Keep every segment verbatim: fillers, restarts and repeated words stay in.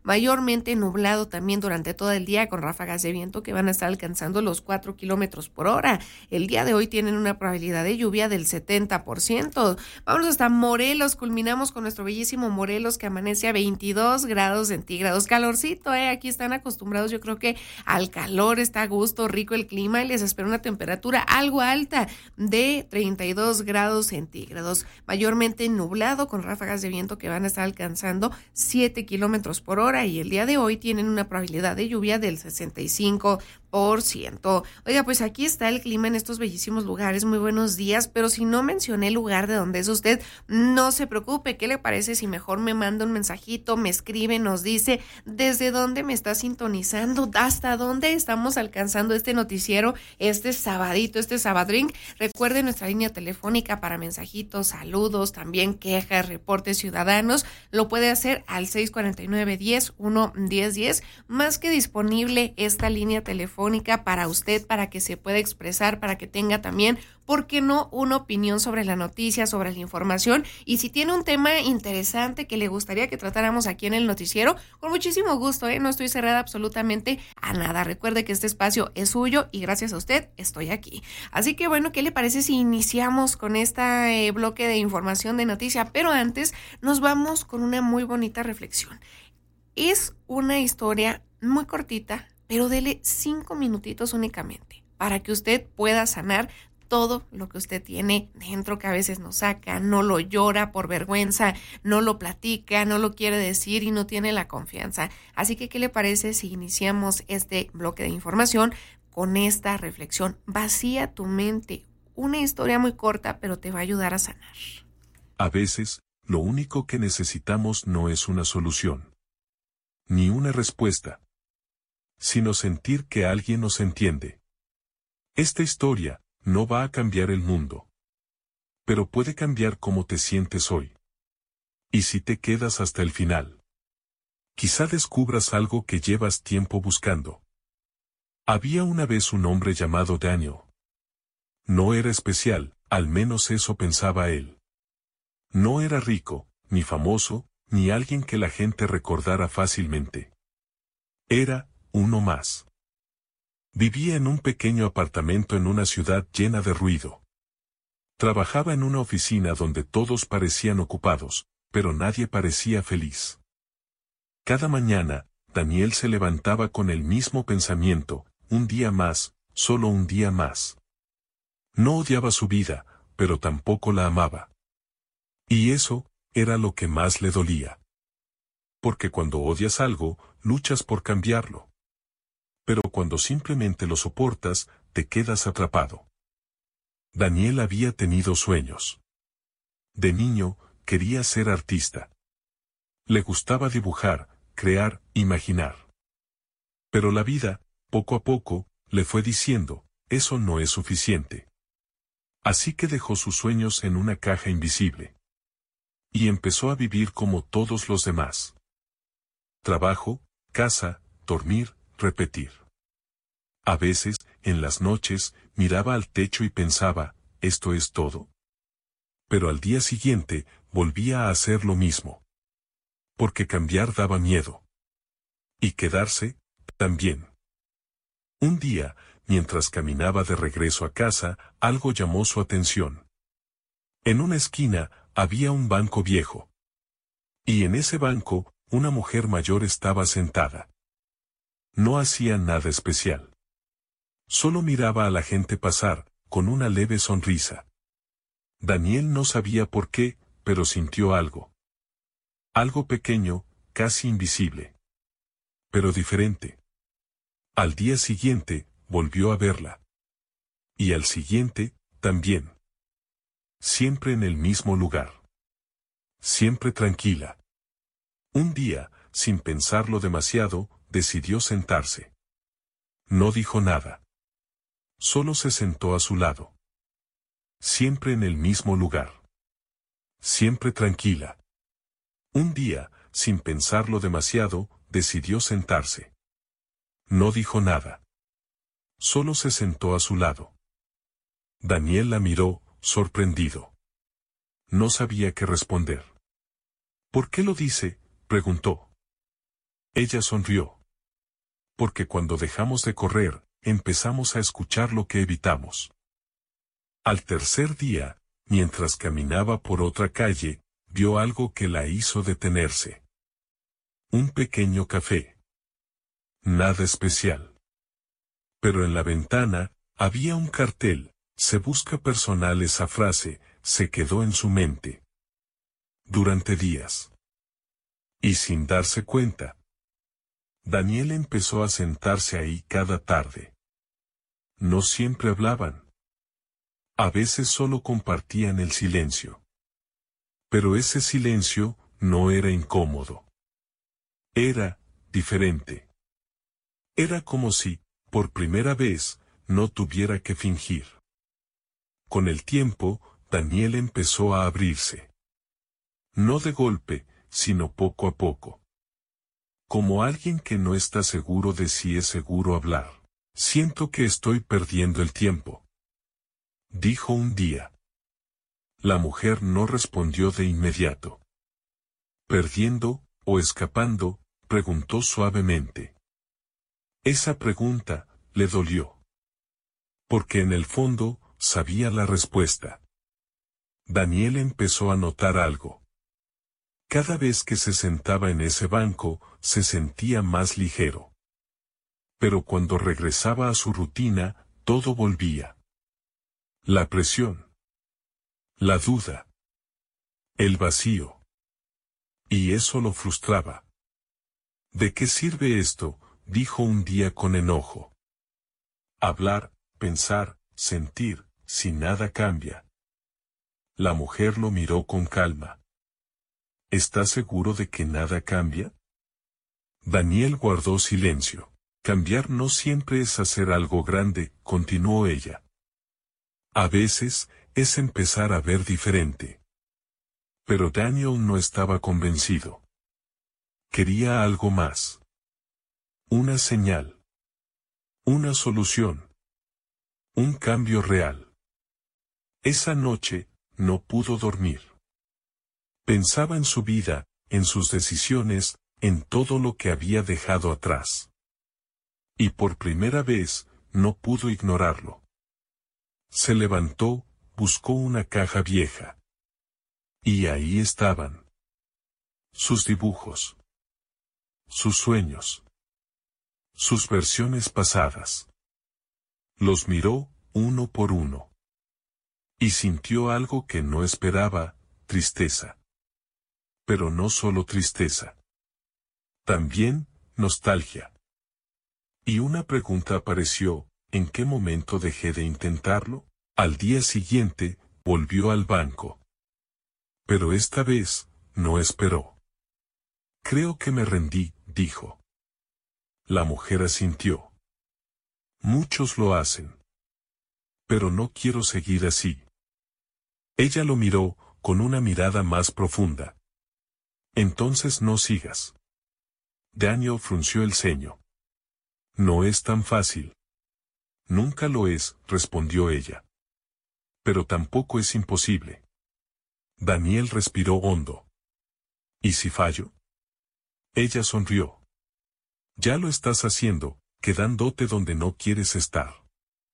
Mayormente nublado también durante todo el día con ráfagas de viento que van a estar alcanzando los cuatro kilómetros por hora. El día de hoy tienen una probabilidad de lluvia del setenta por ciento. Vámonos hasta Morelos, culminamos con nuestro bellísimo Morelos que amanece a veintidós grados centígrados. Calorcito, ¿eh? Aquí están acostumbrados yo creo que al calor, está a gusto, rico el clima y les espera una temperatura algo alta de treinta y dos grados centígrados. Mayormente nublado con ráfagas de viento que van a estar alcanzando siete kilómetros por hora. Y el día de hoy tienen una probabilidad de lluvia del sesenta y cinco por ciento. Oiga, pues aquí está el clima en estos bellísimos lugares. Muy buenos días, pero si no mencioné el lugar de donde es usted, no se preocupe. ¿Qué le parece si mejor me manda un mensajito, me escribe, nos dice desde dónde me está sintonizando, hasta dónde estamos alcanzando este noticiero, este sabadito, este sabadrink? Recuerde nuestra línea telefónica para mensajitos, saludos, también quejas, reportes ciudadanos. Lo puede hacer al seis cuatro nueve, diez, uno, diez, diez. Más que disponible esta línea telefónica para usted, para que se pueda expresar, para que tenga también, ¿por qué no?, una opinión sobre la noticia, sobre la información. Y si tiene un tema interesante que le gustaría que tratáramos aquí en el noticiero, con muchísimo gusto, ¿eh? No estoy cerrada absolutamente a nada. Recuerde que este espacio es suyo y gracias a usted estoy aquí. Así que bueno, ¿qué le parece si iniciamos con este eh, bloque de información de noticia? Pero antes nos vamos con una muy bonita reflexión. Es una historia muy cortita, pero dele cinco minutitos únicamente para que usted pueda sanar todo lo que usted tiene dentro que a veces no saca, no lo llora por vergüenza, no lo platica, no lo quiere decir y no tiene la confianza. Así que, ¿qué le parece si iniciamos este bloque de información con esta reflexión? Vacía tu mente. Una historia muy corta, pero te va a ayudar a sanar. A veces, lo único que necesitamos no es una solución, ni una respuesta, sino sentir que alguien nos entiende. Esta historia no va a cambiar el mundo, pero puede cambiar cómo te sientes hoy. Y si te quedas hasta el final, quizá descubras algo que llevas tiempo buscando. Había una vez un hombre llamado Daniel. No era especial, al menos eso pensaba él. No era rico, ni famoso, ni alguien que la gente recordara fácilmente. Era uno más. Vivía en un pequeño apartamento en una ciudad llena de ruido. Trabajaba en una oficina donde todos parecían ocupados, pero nadie parecía feliz. Cada mañana, Daniel se levantaba con el mismo pensamiento: un día más, solo un día más. No odiaba su vida, pero tampoco la amaba. Y eso era lo que más le dolía. Porque cuando odias algo, luchas por cambiarlo. Pero cuando simplemente lo soportas, te quedas atrapado. Daniel había tenido sueños. De niño, quería ser artista. Le gustaba dibujar, crear, imaginar. Pero la vida, poco a poco, le fue diciendo: eso no es suficiente. Así que dejó sus sueños en una caja invisible. Y empezó a vivir como todos los demás. Trabajo, casa, dormir, repetir. A veces, en las noches, miraba al techo y pensaba: ¿esto es todo? Pero al día siguiente, volvía a hacer lo mismo. Porque cambiar daba miedo. Y quedarse, también. Un día, mientras caminaba de regreso a casa, algo llamó su atención. En una esquina, había un banco viejo. Y en ese banco, una mujer mayor estaba sentada. No hacía nada especial. Solo miraba a la gente pasar, con una leve sonrisa. Daniel no sabía por qué, pero sintió algo. Algo pequeño, casi invisible. Pero diferente. Al día siguiente, volvió a verla. Y al siguiente, también. Siempre en el mismo lugar. Siempre tranquila. Un día, sin pensarlo demasiado, decidió sentarse. No dijo nada. Solo se sentó a su lado. Siempre en el mismo lugar. Siempre tranquila. Un día, sin pensarlo demasiado, decidió sentarse. No dijo nada. Solo se sentó a su lado. Daniel la miró, sorprendido. No sabía qué responder. ¿Por qué lo dice?, preguntó. Ella sonrió. Porque cuando dejamos de correr, empezamos a escuchar lo que evitamos. Al tercer día, mientras caminaba por otra calle, vio algo que la hizo detenerse. Un pequeño café. Nada especial. Pero en la ventana, había un cartel, se busca personal. Esa frase, se quedó en su mente. Durante días. Y sin darse cuenta. Daniel empezó a sentarse ahí cada tarde. No siempre hablaban. A veces solo compartían el silencio. Pero ese silencio no era incómodo. Era diferente. Era como si, por primera vez, no tuviera que fingir. Con el tiempo, Daniel empezó a abrirse. No de golpe, sino poco a poco. Como alguien que no está seguro de si es seguro hablar. Siento que estoy perdiendo el tiempo. Dijo un día. La mujer no respondió de inmediato. ¿Perdiendo, o escapando?, preguntó suavemente. Esa pregunta, le dolió. Porque en el fondo, sabía la respuesta. Daniel empezó a notar algo. Cada vez que se sentaba en ese banco, se sentía más ligero. Pero cuando regresaba a su rutina, todo volvía. La presión. La duda. El vacío. Y eso lo frustraba. ¿De qué sirve esto?, dijo un día con enojo. Hablar, pensar, sentir, si nada cambia. La mujer lo miró con calma. ¿Estás seguro de que nada cambia? Daniel guardó silencio. Cambiar no siempre es hacer algo grande, continuó ella. A veces, es empezar a ver diferente. Pero Daniel no estaba convencido. Quería algo más. Una señal. Una solución. Un cambio real. Esa noche, no pudo dormir. Pensaba en su vida, en sus decisiones, en todo lo que había dejado atrás. Y por primera vez, no pudo ignorarlo. Se levantó, buscó una caja vieja. Y ahí estaban. Sus dibujos. Sus sueños. Sus versiones pasadas. Los miró, uno por uno. Y sintió algo que no esperaba, tristeza. Pero no solo tristeza. También, nostalgia. Y una pregunta apareció, ¿en qué momento dejé de intentarlo? Al día siguiente, volvió al banco. Pero esta vez, no esperó. Creo que me rendí, dijo. La mujer asintió. Muchos lo hacen. Pero no quiero seguir así. Ella lo miró, con una mirada más profunda. Entonces no sigas. Daniel frunció el ceño. No es tan fácil. Nunca lo es, respondió ella. Pero tampoco es imposible. Daniel respiró hondo. ¿Y si fallo? Ella sonrió. Ya lo estás haciendo, quedándote donde no quieres estar.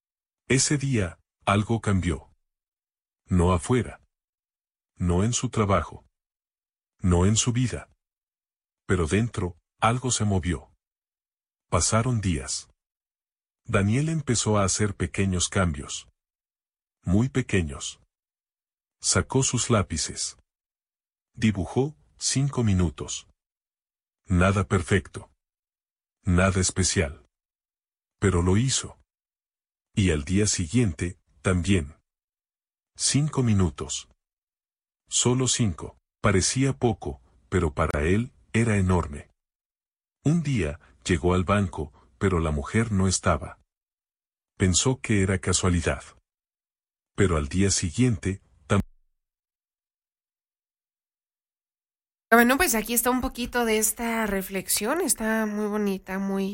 Ese día, algo cambió. No afuera. No en su trabajo. No en su vida. Pero dentro, algo se movió. Pasaron días. Daniel empezó a hacer pequeños cambios. Muy pequeños. Sacó sus lápices. Dibujó, cinco minutos. Nada perfecto. Nada especial. Pero lo hizo. Y al día siguiente, también. Cinco minutos. Solo cinco. Parecía poco, pero para él, era enorme. Un día, llegó al banco, pero la mujer no estaba. Pensó que era casualidad. Pero al día siguiente, también. Bueno, pues aquí está un poquito de esta reflexión, está muy bonita, muy,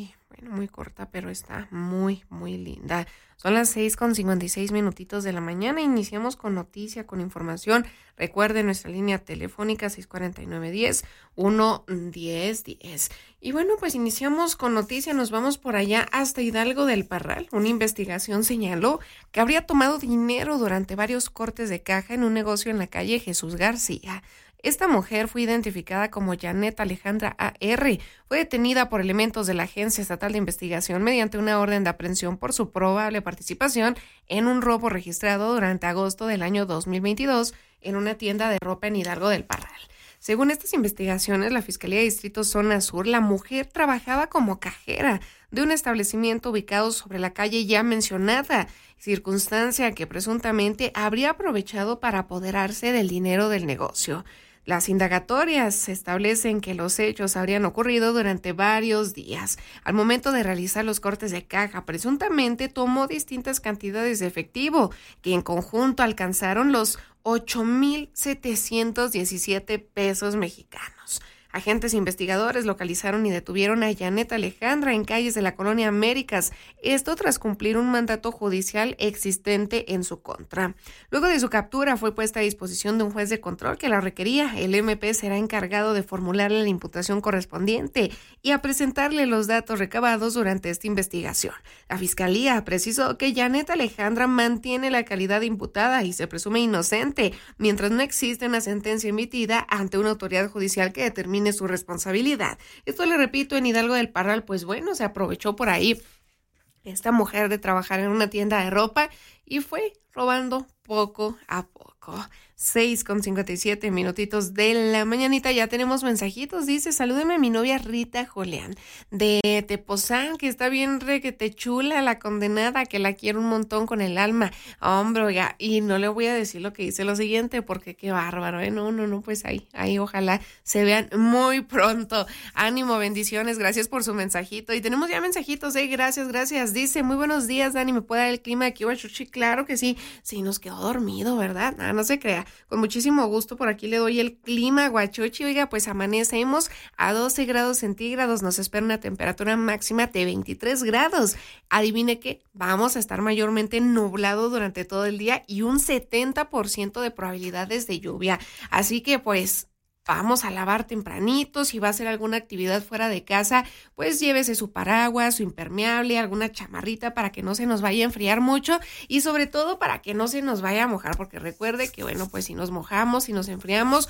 bueno, muy corta, pero está muy, muy linda. Son las seis con cincuenta y seis minutitos de la mañana. Iniciamos con noticia, con información. Recuerden nuestra línea telefónica seis cuatro nueve, diez, uno, diez, diez. Y bueno, pues iniciamos con noticia. Nos vamos por allá hasta Hidalgo del Parral. Una investigación señaló que habría tomado dinero durante varios cortes de caja en un negocio en la calle Jesús García. Esta mujer fue identificada como Janet Alejandra A R. Fue detenida por elementos de la Agencia Estatal de Investigación mediante una orden de aprehensión por su probable participación en un robo registrado durante agosto del año dos mil veintidós en una tienda de ropa en Hidalgo del Parral. Según estas investigaciones, la Fiscalía de Distrito Zona Sur, la mujer trabajaba como cajera de un establecimiento ubicado sobre la calle ya mencionada, circunstancia que presuntamente habría aprovechado para apoderarse del dinero del negocio. Las indagatorias establecen que los hechos habrían ocurrido durante varios días. Al momento de realizar los cortes de caja, presuntamente tomó distintas cantidades de efectivo, que en conjunto alcanzaron los ocho mil setecientos diecisiete pesos mexicanos. Agentes investigadores localizaron y detuvieron a Janet Alejandra en calles de la colonia Américas, esto tras cumplir un mandato judicial existente en su contra. Luego de su captura fue puesta a disposición de un juez de control que la requería. El M P será encargado de formularle la imputación correspondiente y a presentarle los datos recabados durante esta investigación. La Fiscalía precisó que Janet Alejandra mantiene la calidad de imputada y se presume inocente, mientras no existe una sentencia emitida ante una autoridad judicial que determine su responsabilidad. Esto, le repito, en Hidalgo del Parral, pues bueno, se aprovechó por ahí esta mujer de trabajar en una tienda de ropa y fue robando poco a poco. seis con cincuenta y siete minutitos de la mañanita, ya tenemos mensajitos. Dice, salúdeme a mi novia Rita Julián de Tepozán, que está bien requete chula la condenada, que la quiero un montón con el alma. Hombre, oiga, y no le voy a decir lo que dice lo siguiente, porque qué bárbaro, ¿eh? No, no, no, pues ahí, ahí ojalá se vean muy pronto. Ánimo, bendiciones, gracias por su mensajito. Y tenemos ya mensajitos, ¿eh? Gracias, gracias. Dice, muy buenos días, Dani, ¿me puede dar el clima de aquí, Huachuchi? Claro que sí. Sí, nos quedó dormido, ¿verdad? Ah, no se crea. Con muchísimo gusto por aquí le doy el clima, Huachuchi. Oiga, pues amanecemos a doce grados centígrados, nos espera una temperatura máxima de veintitrés grados. Adivine qué, vamos a estar mayormente nublado durante todo el día y un setenta por ciento de probabilidades de lluvia. Así que pues vamos a lavar tempranito. Si va a hacer alguna actividad fuera de casa, pues llévese su paraguas, su impermeable, alguna chamarrita para que no se nos vaya a enfriar mucho y sobre todo para que no se nos vaya a mojar, porque recuerde que bueno, pues si nos mojamos, si nos enfriamos,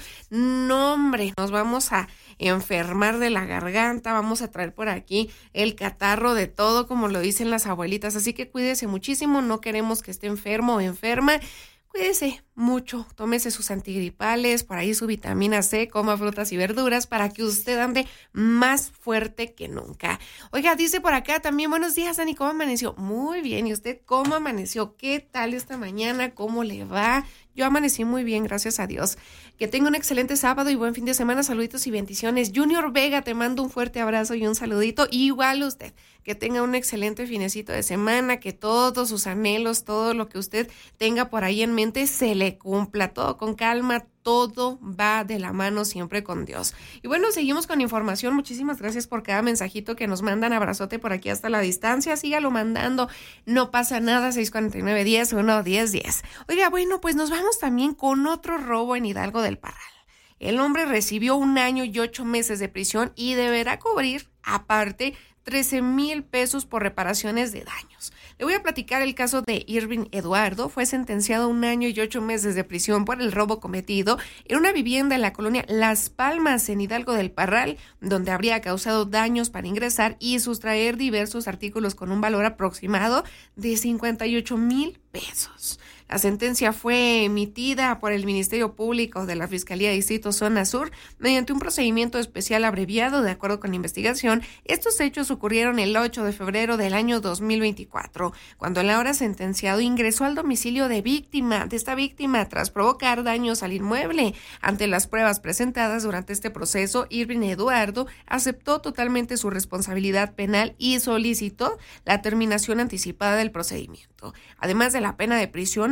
no hombre, nos vamos a enfermar de la garganta, vamos a traer por aquí el catarro de todo, como lo dicen las abuelitas, así que cuídese muchísimo, no queremos que esté enfermo o enferma. Cuídese mucho, tómese sus antigripales, por ahí su vitamina C, coma frutas y verduras para que usted ande más fuerte que nunca. Oiga, dice por acá también, buenos días, Dani, ¿cómo amaneció? Muy bien, ¿y usted cómo amaneció? ¿Qué tal esta mañana? ¿Cómo le va? Yo amanecí muy bien, gracias a Dios. Que tenga un excelente sábado y buen fin de semana. Saluditos y bendiciones. Junior Vega, te mando un fuerte abrazo y un saludito. Igual usted, que tenga un excelente finecito de semana, que todos sus anhelos, todo lo que usted tenga por ahí en mente, se le cumpla. Todo con calma, todo va de la mano siempre con Dios. Y bueno, seguimos con información. Muchísimas gracias por cada mensajito que nos mandan. Abrazote por aquí hasta la distancia. Sígalo mandando. No pasa nada. seis cuatro nueve, diez, uno, diez, diez. Oiga, bueno, pues nos vamos también con otro robo en Hidalgo del Parral. El hombre recibió un año y ocho meses de prisión y deberá cubrir, aparte, trece mil pesos por reparaciones de daños. Le voy a platicar el caso de Irving Eduardo. Fue sentenciado a un año y ocho meses de prisión por el robo cometido en una vivienda en la colonia Las Palmas, en Hidalgo del Parral, donde habría causado daños para ingresar y sustraer diversos artículos con un valor aproximado de cincuenta y ocho mil pesos. La sentencia fue emitida por el Ministerio Público de la Fiscalía de Distrito Zona Sur mediante un procedimiento especial abreviado. De acuerdo con la investigación, estos hechos ocurrieron el ocho de febrero del año dos mil veinticuatro, cuando el ahora sentenciado ingresó al domicilio de víctima, de esta víctima tras provocar daños al inmueble. Ante las pruebas presentadas durante este proceso, Irving Eduardo aceptó totalmente su responsabilidad penal y solicitó la terminación anticipada del procedimiento. Además de la pena de prisión,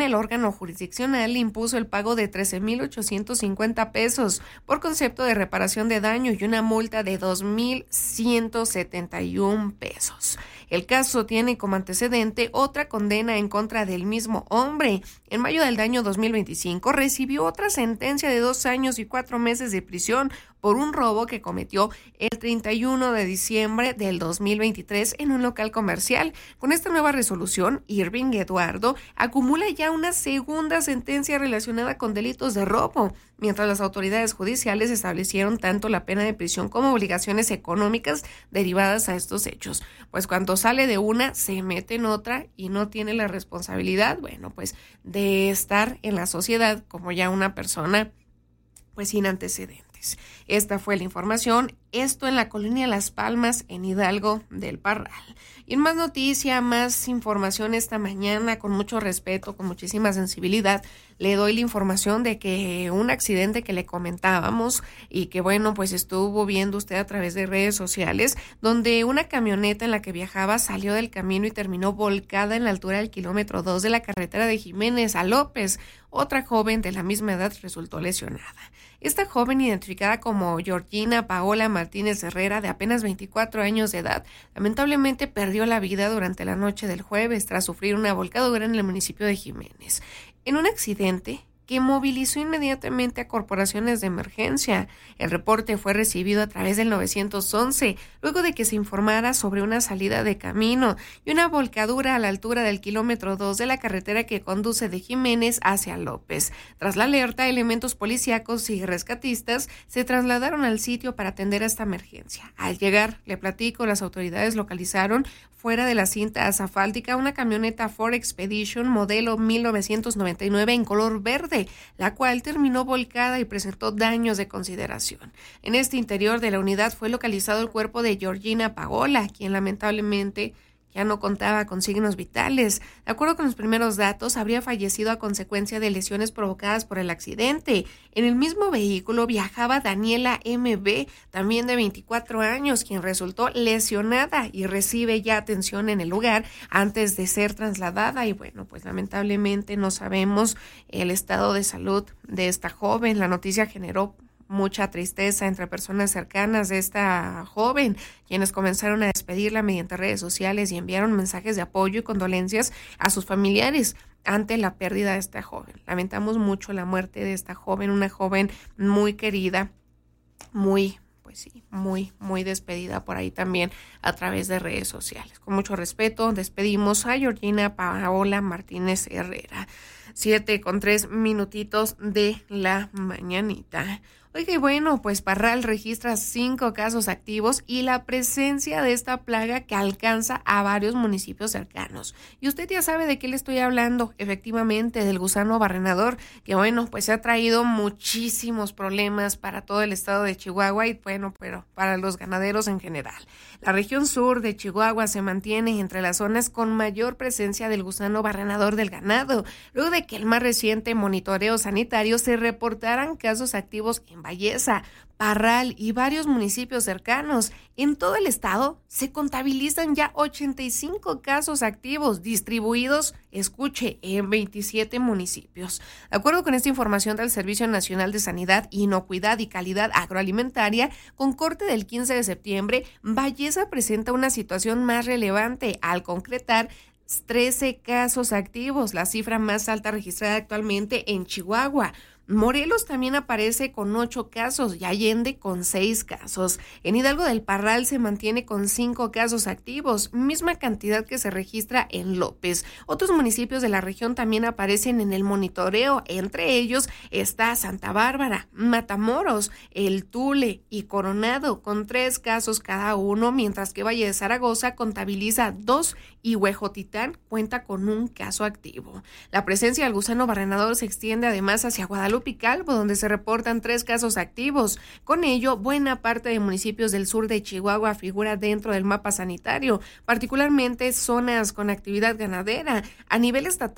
ocasión, el órgano jurisdiccional impuso el pago de trece mil ochocientos cincuenta pesos por concepto de reparación de daño y una multa de dos mil ciento setenta y un pesos. El caso tiene como antecedente otra condena en contra del mismo hombre. En mayo del año dos mil veinticinco recibió otra sentencia de dos años y cuatro meses de prisión por un robo que cometió el treinta y uno de diciembre del dos mil veintitrés en un local comercial. Con esta nueva resolución, Irving Eduardo acumula ya una segunda sentencia relacionada con delitos de robo, mientras las autoridades judiciales establecieron tanto la pena de prisión como obligaciones económicas derivadas a estos hechos. Pues cuando sale de una, se mete en otra y no tiene la responsabilidad, bueno, pues de estar en la sociedad como ya una persona pues sin antecedentes. Esta fue la información, esto en la colonia Las Palmas, en Hidalgo del Parral. Y en más noticia, más información esta mañana, con mucho respeto, con muchísima sensibilidad, le doy la información de que un accidente que le comentábamos y que bueno, pues estuvo viendo usted a través de redes sociales, donde una camioneta en la que viajaba salió del camino y terminó volcada en la altura del kilómetro dos de la carretera de Jiménez a López. Otra joven de la misma edad resultó lesionada. Esta joven, identificada como Georgina Paola Martínez Herrera, de apenas veinticuatro años de edad, lamentablemente perdió la vida durante la noche del jueves tras sufrir una volcadura en el municipio de Jiménez. En un accidente que movilizó inmediatamente a corporaciones de emergencia. El reporte fue recibido a través del nueve once, luego de que se informara sobre una salida de camino y una volcadura a la altura del kilómetro dos de la carretera que conduce de Jiménez hacia López. Tras la alerta, elementos policíacos y rescatistas se trasladaron al sitio para atender a esta emergencia. Al llegar, le platico, las autoridades localizaron fuera de la cinta asfáltica una camioneta Ford Expedition modelo mil novecientos noventa y nueve en color verde, la cual terminó volcada y presentó daños de consideración. En este interior de la unidad fue localizado el cuerpo de Georgina Paola, quien lamentablemente ya no contaba con signos vitales. De acuerdo con los primeros datos, habría fallecido a consecuencia de lesiones provocadas por el accidente. En el mismo vehículo viajaba Daniela M B, también de veinticuatro años, quien resultó lesionada y recibe ya atención en el lugar antes de ser trasladada. Y bueno, pues lamentablemente no sabemos el estado de salud de esta joven. La noticia generó mucha tristeza entre personas cercanas de esta joven, quienes comenzaron a despedirla mediante redes sociales y enviaron mensajes de apoyo y condolencias a sus familiares ante la pérdida de esta joven. Lamentamos mucho la muerte de esta joven, una joven muy querida, muy, pues sí, muy, muy despedida por ahí también a través de redes sociales. Con mucho respeto, despedimos a Georgina Paola Martínez Herrera. Siete con tres minutitos de la mañanita. Oiga, y bueno, pues Parral registra cinco casos activos y la presencia de esta plaga que alcanza a varios municipios cercanos. Y usted ya sabe de qué le estoy hablando, efectivamente, del gusano barrenador, que bueno, pues ha traído muchísimos problemas para todo el estado de Chihuahua y bueno, pero para los ganaderos en general. La región sur de Chihuahua se mantiene entre las zonas con mayor presencia del gusano barrenador del ganado, luego de que el más reciente monitoreo sanitario se reportaran casos activos en Belleza, Parral y varios municipios cercanos. En todo el estado se contabilizan ya ochenta y cinco casos activos distribuidos, escuche, en veintisiete municipios. De acuerdo con esta información del Servicio Nacional de Sanidad, Inocuidad y Calidad Agroalimentaria, con corte del quince de septiembre, Belleza presenta una situación más relevante al concretar trece casos activos, la cifra más alta registrada actualmente en Chihuahua. Morelos también aparece con ocho casos y Allende con seis casos. En Hidalgo del Parral se mantiene con cinco casos activos, misma cantidad que se registra en López. Otros municipios de la región también aparecen en el monitoreo, entre ellos está Santa Bárbara, Matamoros, El Tule y Coronado, con tres casos cada uno, mientras que Valle de Zaragoza contabiliza dos y Huejotitán cuenta con un caso activo. La presencia del gusano barrenador se extiende además hacia Guadalupe y Calvo, donde se reportan tres casos activos. Con ello, buena parte de municipios del sur de Chihuahua figura dentro del mapa sanitario, particularmente zonas con actividad ganadera. A nivel estatal,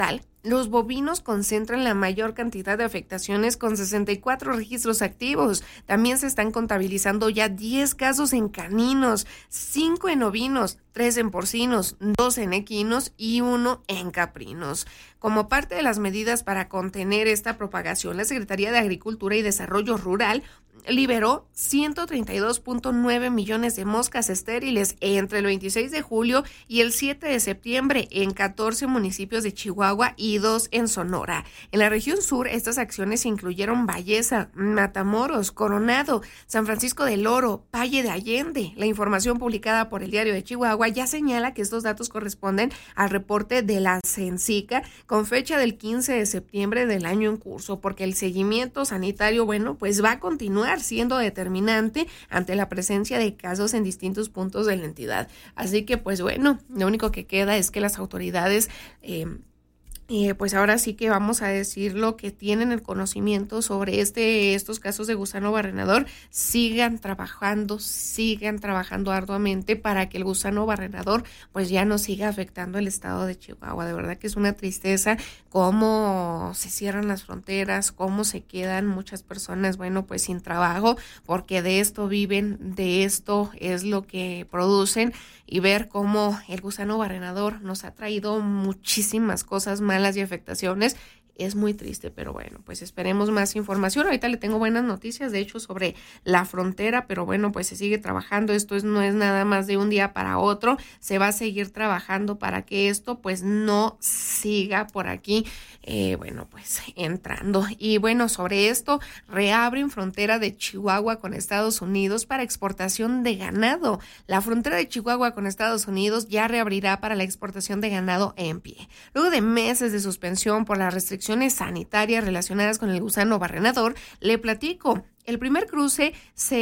Los bovinos concentran la mayor cantidad de afectaciones con sesenta y cuatro registros activos. También se están contabilizando ya diez casos en caninos, cinco en ovinos, tres en porcinos, dos en equinos y uno en caprinos. Como parte de las medidas para contener esta propagación, la Secretaría de Agricultura y Desarrollo Rural liberó ciento treinta y dos punto nueve millones de moscas estériles entre el veintiséis de julio y el siete de septiembre en catorce municipios de Chihuahua y dos en Sonora. En la región sur, estas acciones incluyeron Bayesa, Matamoros, Coronado, San Francisco del Oro, Valle de Allende. La información publicada por el Diario de Chihuahua ya señala que estos datos corresponden al reporte de la Censica con fecha del quince de septiembre del año en curso, porque el seguimiento sanitario, bueno, pues va a continuar siendo determinante ante la presencia de casos en distintos puntos de la entidad. Así que, pues bueno, lo único que queda es que las autoridades eh, Eh, pues ahora sí que vamos a decirlo, que tienen el conocimiento sobre este estos casos de gusano barrenador, sigan trabajando, sigan trabajando arduamente para que el gusano barrenador pues ya no siga afectando el estado de Chihuahua. De verdad que es una tristeza cómo se cierran las fronteras, cómo se quedan muchas personas, bueno, pues sin trabajo, porque de esto viven, de esto es lo que producen, y ver cómo el gusano barrenador nos ha traído muchísimas cosas malas y afectaciones es muy triste, pero bueno, pues esperemos más información. Ahorita le tengo buenas noticias, de hecho, sobre la frontera, pero bueno, pues se sigue trabajando. Esto es, no es nada más de un día para otro, se va a seguir trabajando para que esto pues no siga por aquí, eh, bueno, pues entrando. Y bueno, sobre esto, reabren frontera de Chihuahua con Estados Unidos para exportación de ganado. La frontera de Chihuahua con Estados Unidos ya reabrirá para la exportación de ganado en pie. Luego de meses de suspensión por la restricción sanitarias relacionadas con el gusano barrenador, le platico. El primer cruce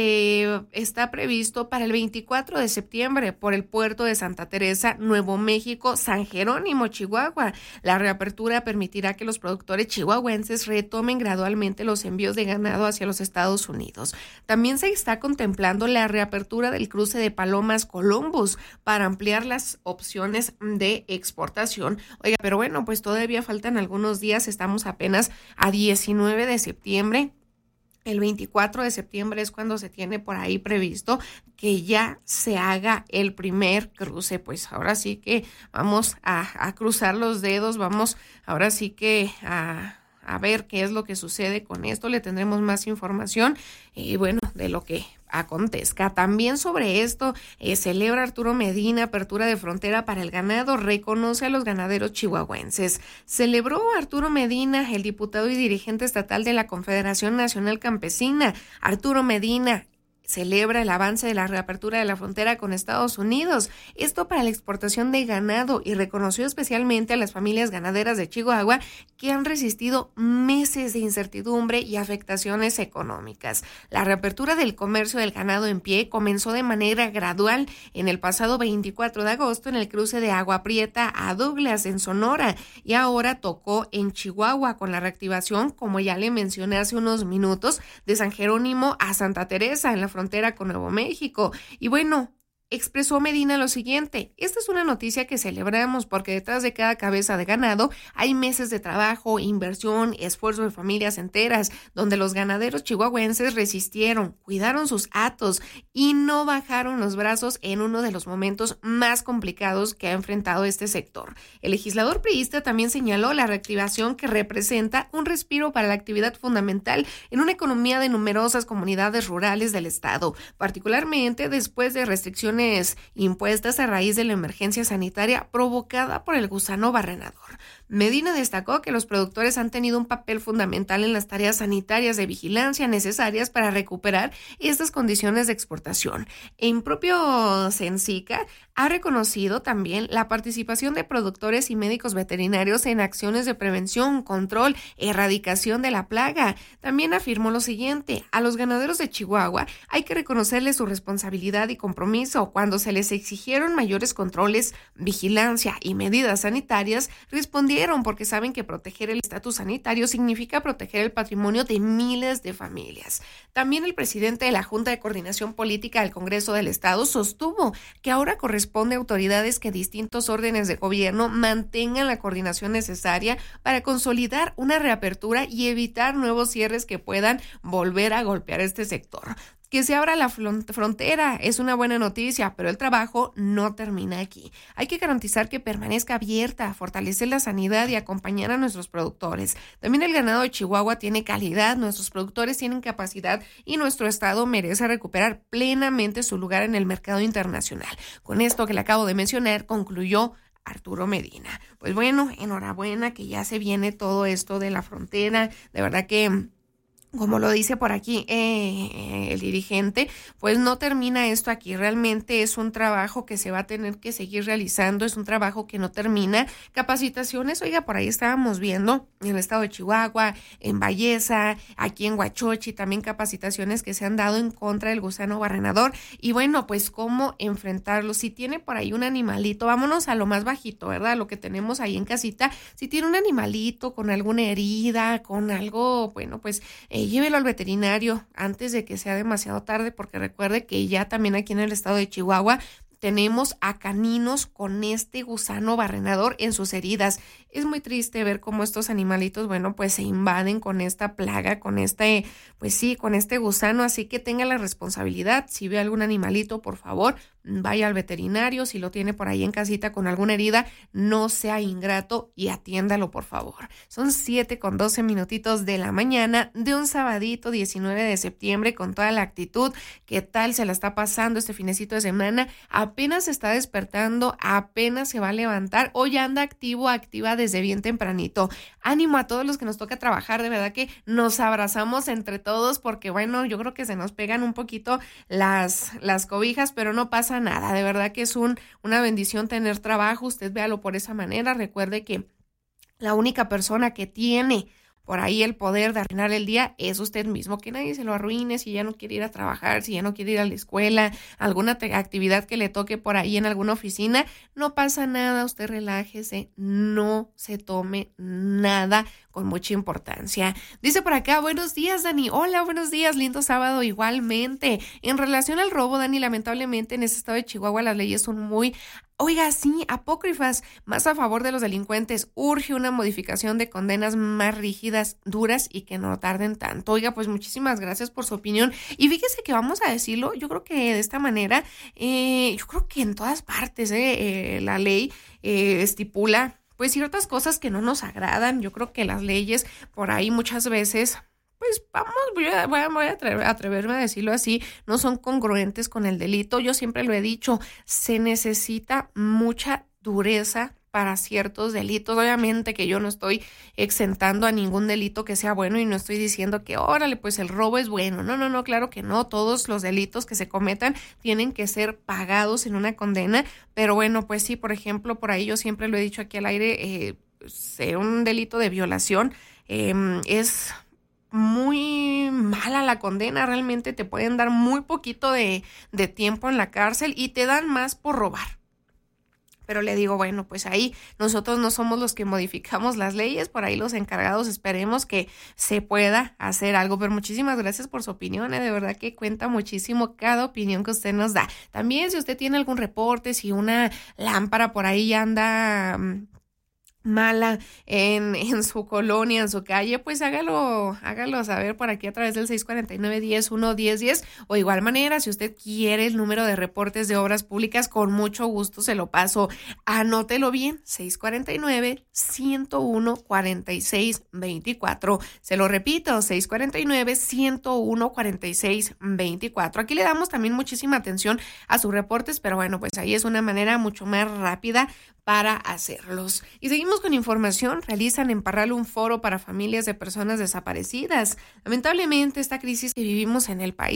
se está previsto para el veinticuatro de septiembre por el puerto de Santa Teresa, Nuevo México, San Jerónimo, Chihuahua. La reapertura permitirá que los productores chihuahuenses retomen gradualmente los envíos de ganado hacia los Estados Unidos. También se está contemplando la reapertura del cruce de Palomas Columbus para ampliar las opciones de exportación. Oiga, pero bueno, pues todavía faltan algunos días, estamos apenas a diecinueve de septiembre. El veinticuatro de septiembre es cuando se tiene por ahí previsto que ya se haga el primer cruce. Pues ahora sí que vamos a, a cruzar los dedos, vamos ahora sí que a, a ver qué es lo que sucede con esto. Le tendremos más información y bueno, de lo que acontezca. También sobre esto, eh, celebra Arturo Medina apertura de frontera para el ganado, reconoce a los ganaderos chihuahuenses. Celebró Arturo Medina, el diputado y dirigente estatal de la Confederación Nacional Campesina. Arturo Medina celebra el avance de la reapertura de la frontera con Estados Unidos, esto para la exportación de ganado, y reconoció especialmente a las familias ganaderas de Chihuahua que han resistido meses de incertidumbre y afectaciones económicas. La reapertura del comercio del ganado en pie comenzó de manera gradual en el pasado veinticuatro de agosto en el cruce de Agua Prieta a Douglas en Sonora, y ahora tocó en Chihuahua con la reactivación, como ya le mencioné hace unos minutos, de San Jerónimo a Santa Teresa en la frontera con Nuevo México. Y bueno, expresó Medina lo siguiente: esta es una noticia que celebramos porque detrás de cada cabeza de ganado hay meses de trabajo, inversión, esfuerzo de familias enteras, donde los ganaderos chihuahuenses resistieron, cuidaron sus hatos y no bajaron los brazos en uno de los momentos más complicados que ha enfrentado este sector. El legislador priista también señaló la reactivación que representa un respiro para la actividad fundamental en una economía de numerosas comunidades rurales del estado, particularmente después de restricciones impuestas a raíz de la emergencia sanitaria provocada por el gusano barrenador. Medina destacó que los productores han tenido un papel fundamental en las tareas sanitarias de vigilancia necesarias para recuperar estas condiciones de exportación. En propio Censica ha reconocido también la participación de productores y médicos veterinarios en acciones de prevención, control, erradicación de la plaga. También afirmó lo siguiente: a los ganaderos de Chihuahua hay que reconocerles su responsabilidad y compromiso. Cuando se les exigieron mayores controles, vigilancia y medidas sanitarias, respondieron salieron porque saben que proteger el estatus sanitario significa proteger el patrimonio de miles de familias. También el presidente de la Junta de Coordinación Política del Congreso del Estado sostuvo que ahora corresponde a autoridades que distintos órdenes de gobierno mantengan la coordinación necesaria para consolidar una reapertura y evitar nuevos cierres que puedan volver a golpear este sector. Que se abra la frontera es una buena noticia, pero el trabajo no termina aquí. Hay que garantizar que permanezca abierta, fortalecer la sanidad y acompañar a nuestros productores. También el ganado de Chihuahua tiene calidad, nuestros productores tienen capacidad y nuestro estado merece recuperar plenamente su lugar en el mercado internacional. Con esto que le acabo de mencionar, concluyó Arturo Medina. Pues bueno, enhorabuena que ya se viene todo esto de la frontera. De verdad que, como lo dice por aquí eh, el dirigente, pues no termina esto aquí. Realmente es un trabajo que se va a tener que seguir realizando, es un trabajo que no termina. Capacitaciones, oiga, por ahí estábamos viendo en el estado de Chihuahua, en Bayesa, aquí en Huachochi, también capacitaciones que se han dado en contra del gusano barrenador. Y bueno, pues cómo enfrentarlo. Si tiene por ahí un animalito, vámonos a lo más bajito, ¿verdad? Lo que tenemos ahí en casita. Si tiene un animalito con alguna herida, con algo, bueno, pues eh, llévelo al veterinario antes de que sea demasiado tarde, porque recuerde que ya también aquí en el estado de Chihuahua tenemos a caninos con este gusano barrenador en sus heridas. Es muy triste ver cómo estos animalitos, bueno, pues se invaden con esta plaga, con este, pues sí, con este gusano, así que tenga la responsabilidad. Si ve algún animalito, por favor, vaya al veterinario. Si lo tiene por ahí en casita con alguna herida, no sea ingrato y atiéndalo, por favor. Son siete con doce minutitos de la mañana de un sabadito diecinueve de septiembre con toda la actitud. ¿Qué tal se la está pasando este finecito de semana? Apenas se está despertando, apenas se va a levantar o ya anda activo, activa desde bien tempranito. Ánimo a todos los que nos toca trabajar, de verdad que nos abrazamos entre todos porque bueno, yo creo que se nos pegan un poquito las, las cobijas, pero no pasa nada, de verdad que es un, una bendición tener trabajo. Usted véalo por esa manera. Recuerde que la única persona que tiene por ahí el poder de arruinar el día es usted mismo, que nadie se lo arruine si ya no quiere ir a trabajar, si ya no quiere ir a la escuela, alguna te- actividad que le toque por ahí en alguna oficina, no pasa nada, usted relájese, no se tome nada con mucha importancia. Dice por acá, buenos días, Dani. Hola, buenos días, lindo sábado igualmente. En relación al robo, Dani, lamentablemente en ese estado de Chihuahua las leyes son muy, oiga, sí, apócrifas, más a favor de los delincuentes. Urge una modificación de condenas más rígidas, duras y que no tarden tanto. Oiga, pues muchísimas gracias por su opinión. Y fíjese que vamos a decirlo, yo creo que de esta manera, eh, yo creo que en todas partes eh, eh, la ley eh, estipula pues ciertas cosas que no nos agradan. Yo creo que las leyes por ahí muchas veces, pues vamos, voy a, voy a, voy a atrever, atreverme a decirlo así, no son congruentes con el delito. Yo siempre lo he dicho, se necesita mucha dureza para ciertos delitos. Obviamente que yo no estoy exentando a ningún delito que sea bueno y no estoy diciendo que órale, pues el robo es bueno. No, no, no, claro que no. Todos los delitos que se cometan tienen que ser pagados en una condena. Pero bueno, pues sí, por ejemplo, por ahí yo siempre lo he dicho aquí al aire, eh, ser un delito de violación eh, es muy mala la condena. Realmente te pueden dar muy poquito de, de tiempo en la cárcel y te dan más por robar. Pero le digo, bueno, pues ahí nosotros no somos los que modificamos las leyes, por ahí los encargados, esperemos que se pueda hacer algo. Pero muchísimas gracias por su opinión, ¿eh? De verdad que cuenta muchísimo cada opinión que usted nos da. También si usted tiene algún reporte, si una lámpara por ahí anda mala en, en su colonia, en su calle, pues hágalo, hágalo saber por aquí a través del seis cuatro nueve, diez, uno, diez, diez, o igual manera, si usted quiere el número de reportes de obras públicas, con mucho gusto se lo paso. Anótelo bien, seis cuatro nueve, ciento uno, cuarenta y seis veinticuatro. Se lo repito, seis cuatro nueve, ciento uno, cuarenta y seis veinticuatro. Aquí le damos también muchísima atención a sus reportes, pero bueno, pues ahí es una manera mucho más rápida para hacerlos. Y seguimos con información. Realizan en Parral un foro para familias de personas desaparecidas. Lamentablemente, esta crisis que vivimos en el país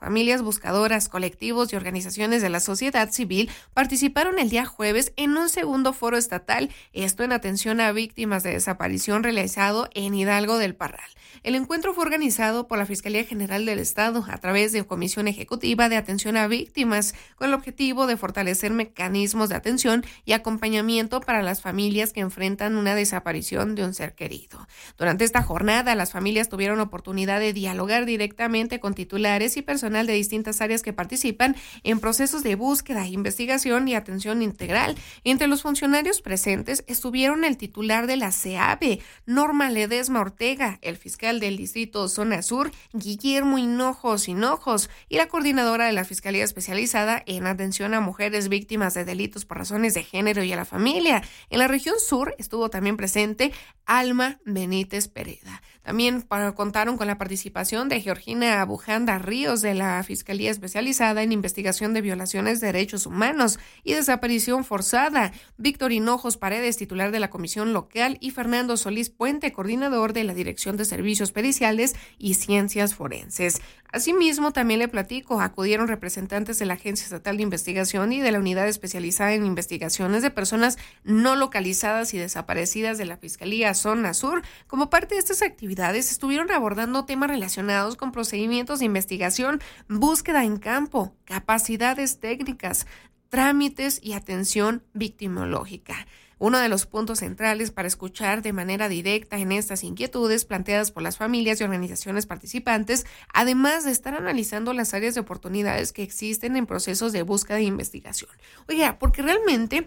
familias buscadoras, colectivos y organizaciones de la sociedad civil participaron el día jueves en un segundo foro estatal, esto en atención a víctimas de desaparición realizado en Hidalgo del Parral. El encuentro fue organizado por la Fiscalía General del Estado a través de Comisión Ejecutiva de Atención a Víctimas, con el objetivo de fortalecer mecanismos de atención y acompañamiento para las familias que enfrentan una desaparición de un ser querido. Durante esta jornada, las familias tuvieron oportunidad de dialogar directamente con titulares y personal de distintas áreas que participan en procesos de búsqueda, investigación y atención integral. Entre los funcionarios presentes estuvieron el titular de la CEAVE, Norma Ledesma Ortega, el fiscal del Distrito Zona Sur, Guillermo Hinojos Hinojos, y la coordinadora de la Fiscalía Especializada en Atención a Mujeres Víctimas de Delitos por Razones de Género y a la Familia. En la región sur estuvo también presente Alma Benítez Pereda. También para, contaron con la participación de Georgina Bujanda Ríos de la Fiscalía Especializada en Investigación de Violaciones de Derechos Humanos y Desaparición Forzada, Víctor Hinojos Paredes, titular de la Comisión Local, y Fernando Solís Puente, coordinador de la Dirección de Servicios Periciales y Ciencias Forenses. Asimismo, también le platico, acudieron representantes de la Agencia Estatal de Investigación y de la Unidad Especializada en Investigaciones de Personas No Localizadas y Desaparecidas de la Fiscalía Zona Sur. Como parte de estas actividades, estuvieron abordando temas relacionados con procedimientos de investigación, búsqueda en campo, capacidades técnicas, trámites y atención victimológica. Uno de los puntos centrales para escuchar de manera directa en estas inquietudes planteadas por las familias y organizaciones participantes, además de estar analizando las áreas de oportunidades que existen en procesos de búsqueda e investigación. Oiga, porque realmente,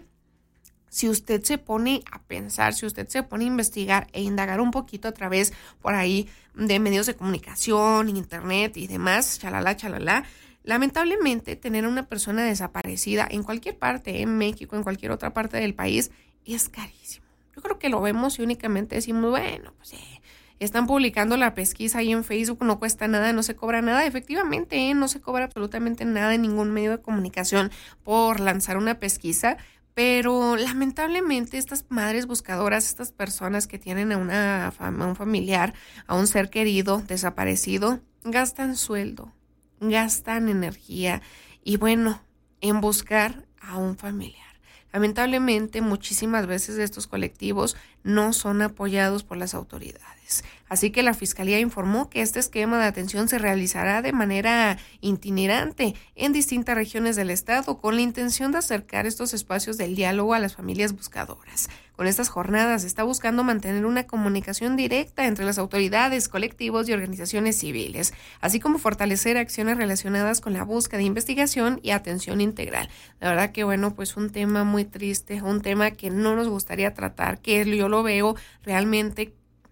si usted se pone a pensar, si usted se pone a investigar e indagar un poquito a través por ahí de medios de comunicación, internet y demás, chalala, chalala, lamentablemente tener a una persona desaparecida en cualquier parte, en México, en cualquier otra parte del país, es carísimo. Yo creo que lo vemos y únicamente decimos, bueno, pues eh, están publicando la pesquisa ahí en Facebook, no cuesta nada, no se cobra nada. Efectivamente, eh, no se cobra absolutamente nada en ningún medio de comunicación por lanzar una pesquisa, pero lamentablemente estas madres buscadoras, estas personas que tienen a, una, a un familiar, a un ser querido desaparecido, gastan sueldo, gastan energía y bueno, en buscar a un familiar. Lamentablemente, muchísimas veces estos colectivos no son apoyados por las autoridades. Así que la Fiscalía informó que este esquema de atención se realizará de manera itinerante en distintas regiones del estado con la intención de acercar estos espacios del diálogo a las familias buscadoras. Con estas jornadas se está buscando mantener una comunicación directa entre las autoridades, colectivos y organizaciones civiles, así como fortalecer acciones relacionadas con la búsqueda de investigación y atención integral. La verdad que bueno, pues un tema muy triste, un tema que no nos gustaría tratar, que yo lo veo realmente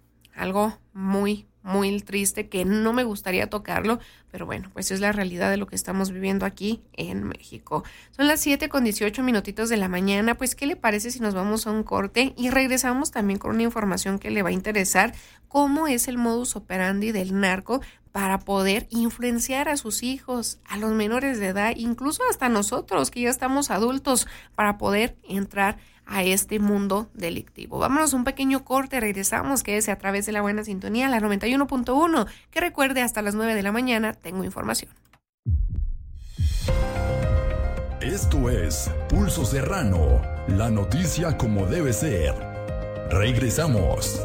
algo muy, muy triste, que no me gustaría tocarlo, pero bueno, pues es la realidad de lo que estamos viviendo aquí en México. Son las siete con dieciocho minutitos de la mañana, pues ¿qué le parece si nos vamos a un corte y regresamos también con una información que le va a interesar? ¿Cómo es el modus operandi del narco para poder influenciar a sus hijos, a los menores de edad, incluso hasta nosotros que ya estamos adultos, para poder entrar a este mundo delictivo? Vámonos a un pequeño corte, regresamos, quédese a través de la buena sintonía, la noventa y uno punto uno, que recuerde hasta las nueve de la mañana tengo información. Esto es Pulso Serrano, la noticia como debe ser. Regresamos.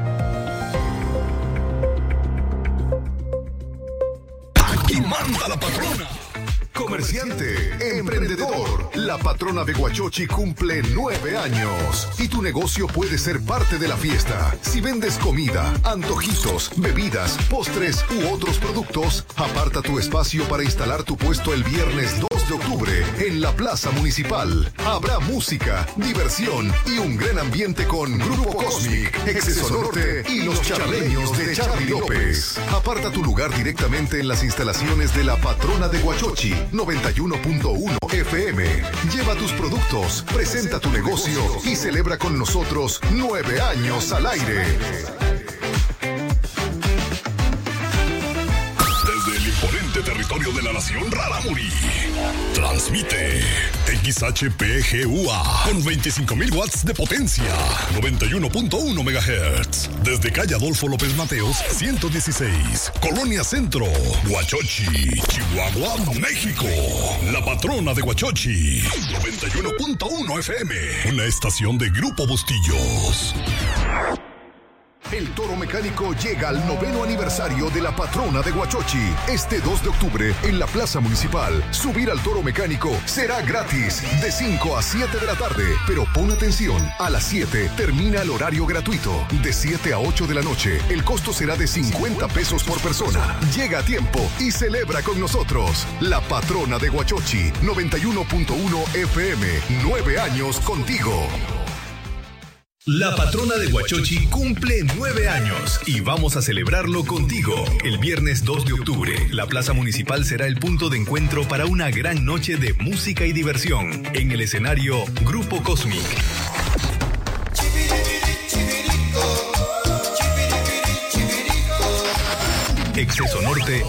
Aquí manda la patrona. Comerciante, emprendedor, la patrona de Huachochi cumple nueve años y tu negocio puede ser parte de la fiesta. Si vendes comida, antojitos, bebidas, postres u otros productos, aparta tu espacio para instalar tu puesto el viernes dos de octubre en la Plaza Municipal. Habrá música, diversión y un gran ambiente con Grupo Cosmic, Exceso Norte y los charleños de Charly López. Aparta tu lugar directamente en las instalaciones de la patrona de Huachochi, noventa y uno punto uno F M. Lleva tus productos, presenta tu negocio y celebra con nosotros nueve años al aire. Desde el imponente territorio Laboratorio de la Nación Rarámuri. Transmite X H P G U A con veinticinco mil watts de potencia, noventa y uno punto uno megahertz. Desde calle Adolfo López Mateos, ciento dieciséis, Colonia Centro, Huachochi, Chihuahua, México. La patrona de Huachochi, noventa y uno punto uno F M, una estación de Grupo Bustillos. El Toro Mecánico llega al noveno aniversario de la patrona de Huachochi. Este dos de octubre, en la Plaza Municipal, subir al Toro Mecánico será gratis de cinco a siete de la tarde. Pero pon atención, a las siete termina el horario gratuito. De siete a ocho de la noche, el costo será de cincuenta pesos por persona. Llega a tiempo y celebra con nosotros. La patrona de Huachochi, noventa y uno punto uno F M, nueve años contigo. La patrona de Huachochi cumple nueve años y vamos a celebrarlo contigo. El viernes dos de octubre, la Plaza Municipal será el punto de encuentro para una gran noche de música y diversión. En el escenario, Grupo Cosmic. Exceso Norte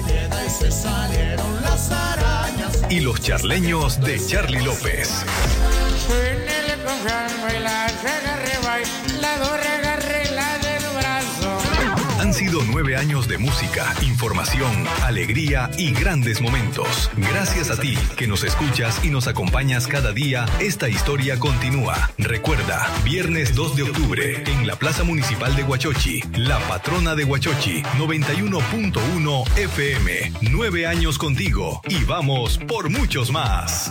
y los charleños de Charly López. Han sido nueve años de música, información, alegría y grandes momentos. Gracias a ti que nos escuchas y nos acompañas cada día, esta historia continúa. Recuerda, viernes dos de octubre, en la Plaza Municipal de Huachochi, la patrona de Huachochi, noventa y uno punto uno F M. Nueve años contigo y vamos por muchos más.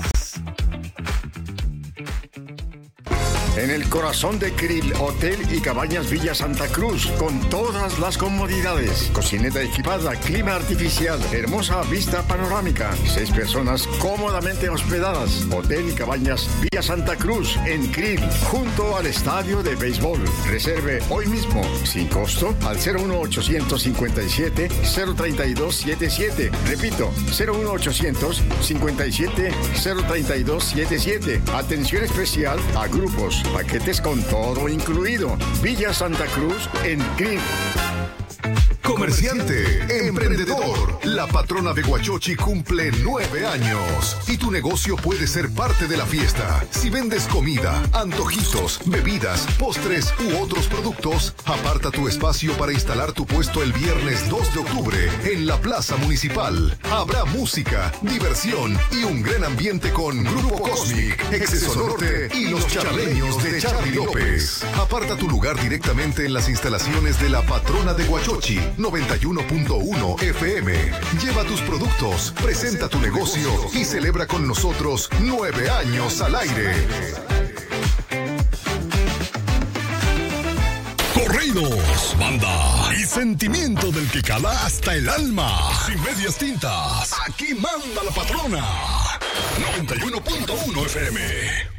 En el corazón de Krill, Hotel y Cabañas Villa Santa Cruz, con todas las comodidades. Cocineta equipada, clima artificial, hermosa vista panorámica. Seis personas cómodamente hospedadas. Hotel y Cabañas Villa Santa Cruz, en Krill, junto al estadio de béisbol. Reserve hoy mismo, sin costo, al cero uno ochocientos cincuenta y siete cero treinta y dos setenta y siete. Repito, cero uno ochocientos cincuenta y siete cero treinta y dos setenta y siete. Atención especial a grupos, paquetes con todo incluido. Villa Santa Cruz en Krill. Comerciante, emprendedor, la patrona de Huachochi cumple nueve años y tu negocio puede ser parte de la fiesta. Si vendes comida, antojitos, bebidas, postres u otros productos, aparta tu espacio para instalar tu puesto el viernes dos de octubre en la Plaza Municipal. Habrá música, diversión y un gran ambiente con Grupo Cosmic, Exceso Norte y los charleños de Charly López. Aparta tu lugar directamente en las instalaciones de la patrona de Huachochi, noventa y uno punto uno F M. Lleva tus productos, presenta tu negocio y celebra con nosotros nueve años al aire. Corridos, banda y sentimiento del que cala hasta el alma. Sin medias tintas, aquí manda la patrona. noventa y uno punto uno F M.